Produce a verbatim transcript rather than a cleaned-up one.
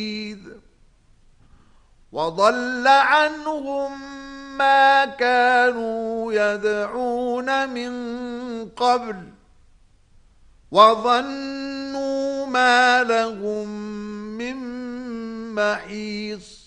وضل عنهم ما كانوا يدعون من قبل وظنوا ما لهم من محيص